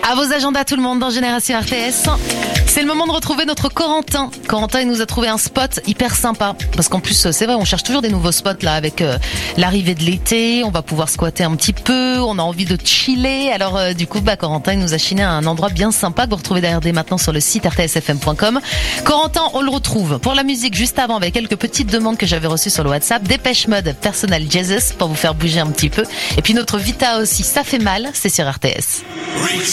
À vos agendas tout le monde dans Génération RTS. C'est le moment de retrouver notre Corentin. Corentin, il nous a trouvé un spot hyper sympa. Parce qu'en plus, c'est vrai, on cherche toujours des nouveaux spots là avec l'arrivée de l'été. On va pouvoir squatter un petit peu. On a envie de chiller. Alors du coup, Corentin, il nous a chiné un endroit bien sympa que vous retrouvez d'ailleurs dès maintenant sur le site rtsfm.com. Corentin, on le retrouve pour la musique juste avant avec quelques petites demandes que j'avais reçues sur le WhatsApp. Dépêche Mode, Personal Jesus pour vous faire bouger un petit peu. Et puis notre Vita aussi, ça fait mal, c'est sur RTS.